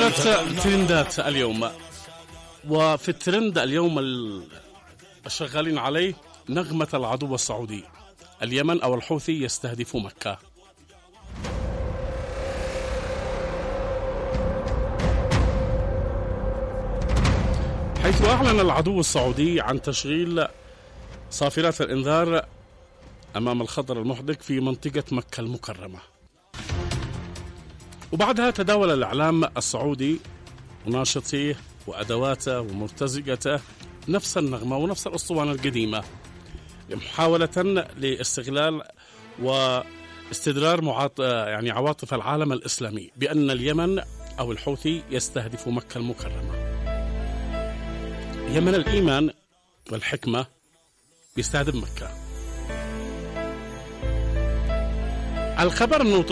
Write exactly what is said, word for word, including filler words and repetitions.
ترندات ترندات اليوم. وفي الترند اليوم الشغالين عليه نغمة العدو السعودي، اليمن أو الحوثي يستهدف مكة. حيث أعلن العدو السعودي عن تشغيل صافرات الإنذار أمام الخطر المحدق في منطقة مكة المكرمة. وبعدها تداول الإعلام السعودي وناشطيه وأدواته ومرتزقته نفس النغمة ونفس الأسطوانة القديمة، محاولة لاستغلال واستدرار معاط... يعني عواطف العالم الإسلامي بأن اليمن أو الحوثي يستهدف مكة المكرمة. يمن الإيمان والحكمة يستهدف مكة. الخبر أنه